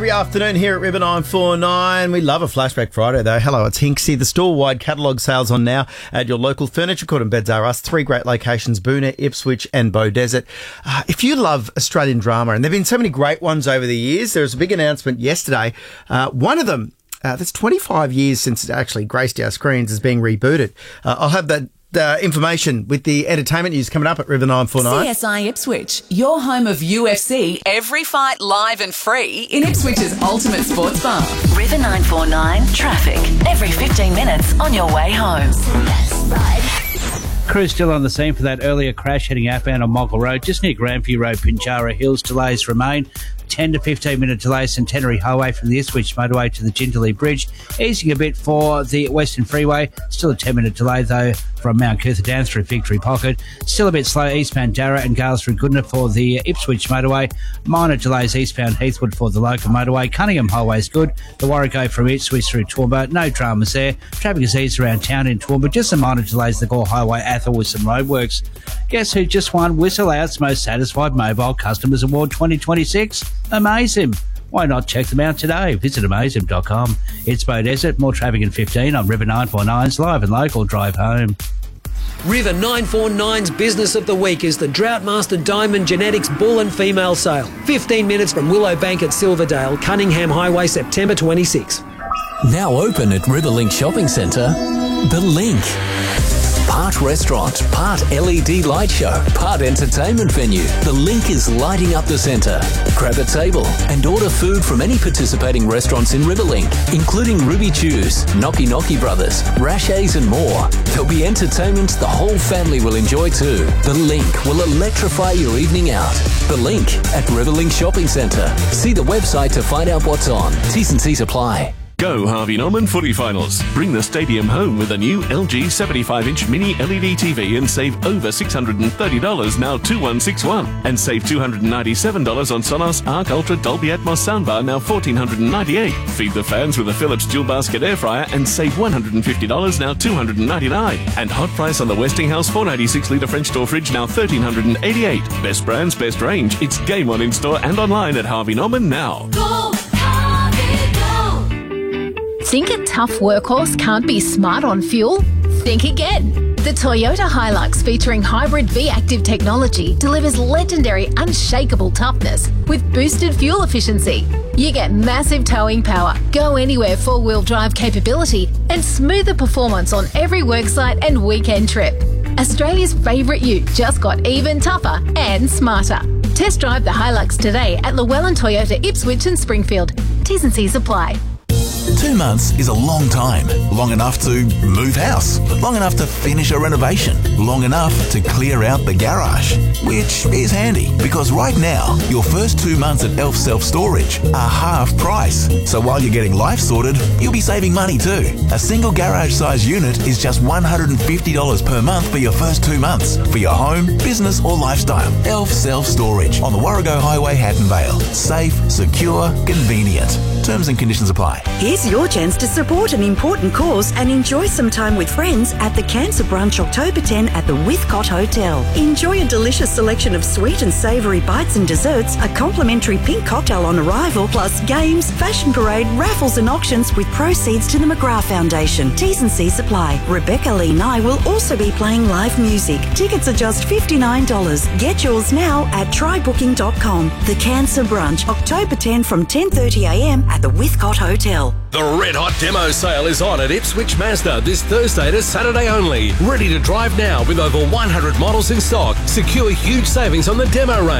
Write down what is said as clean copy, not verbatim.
Every afternoon here at River 949. We love a Flashback Friday, though. Hello, it's Hinksy. The store-wide catalogue sales on now at your local Furniture Court and Beds R Us. 3 great locations, Boonah, Ipswich and Beaudesert. If you love Australian drama, and there have been so many great ones over the years, there was a big announcement yesterday. One of them, that's 25 years since it actually graced our screens, is being rebooted. I'll have that information with the entertainment news coming up at River 949. CSI Ipswich, your home of UFC. Every fight live and free in Ipswich's ultimate sports bar. River 949 traffic. Every 15 minutes on your way home. Crew still on the scene for that earlier crash heading outbound on Moggle Road, just near Granview Road, Pinjarra Hills. Delays remain. 10 to 15 minute delay Centenary Highway from the Ipswich motorway to the Jindalee Bridge. Easing a bit for the Western Freeway. Still a 10 minute delay though from Mount Cootha down through Victory Pocket. Still a bit slow eastbound Darra and Gales through Goodna for the Ipswich motorway. Minor delays eastbound Heathwood for the local motorway. Cunningham Highway is good. The Warrego from Ipswich through Toowoomba. No dramas there. Traffic is eased around town in Toowoomba. Just some minor delays the Gore Highway Athol with some roadworks. Guess who just won Whistle Out's Most Satisfied Mobile Customers Award 2026? Amazing. Why not check them out today? Visit amazing.com. It's Beaudesert. More traffic in 15 on River 949's live and local drive home. River 949's Business of the Week is the Droughtmaster Diamond Genetics Bull and Female Sale. 15 minutes from Willowbank at Silverdale, Cunningham Highway, September 26. Now open at Riverlink Shopping Centre, The Link. Part restaurant, part LED light show, part entertainment venue. The Link is lighting up the centre. Grab a table and order food from any participating restaurants in Riverlink, including Ruby Chews, Knocky Knocky Brothers, Rashay's and more. There'll be entertainment the whole family will enjoy too. The Link will electrify your evening out. The Link at Riverlink Shopping Centre. See the website to find out what's on. T's and C's apply. Go Harvey Norman Footy Finals. Bring the stadium home with a new LG 75-inch mini LED TV and save over $630 now 2161. And save $297 on Sonos Arc Ultra Dolby Atmos soundbar now $1,498. Feed the fans with a Philips dual basket air fryer and save $150 now $299. And hot price on the Westinghouse 496 litre French door fridge now $1,388. Best brands, best range. It's game on in-store and online at Harvey Norman now. Go, Harvey, go! Think a tough workhorse can't be smart on fuel? Think again. The Toyota Hilux, featuring hybrid V-Active technology, delivers legendary unshakable toughness with boosted fuel efficiency. You get massive towing power, go anywhere four-wheel drive capability, and smoother performance on every worksite and weekend trip. Australia's favourite ute just got even tougher and smarter. Test drive the Hilux today at Llewellyn Toyota Ipswich and Springfield. T's and C's apply. 2 months is a long time. Long enough to move house. Long enough to finish a renovation. Long enough to clear out the garage. Which is handy, because right now, your first 2 months at Elf Self Storage are half price. So while you're getting life sorted, you'll be saving money too. A single garage size unit is just $150 per month for your first 2 months. For your home, business or lifestyle. Elf Self Storage on the Warrego Highway, Hatton Vale. Safe, secure, convenient. Terms and conditions apply. Here's your chance to support an important cause and enjoy some time with friends at the Cancer Brunch October 10 at the Withcott Hotel. Enjoy a delicious selection of sweet and savoury bites and desserts, a complimentary pink cocktail on arrival, plus games, fashion parade, raffles and auctions with proceeds to the McGrath Foundation. T's and C's apply. Rebecca Lee Nye will also be playing live music. Tickets are just $59. Get yours now at trybooking.com. The Cancer Brunch, October 10 from 10:30am at the Withcott Hotel. The Red Hot Demo Sale is on at Ipswich Mazda this Thursday to Saturday only. Ready to drive now with over 100 models in stock. Secure huge savings on the demo range.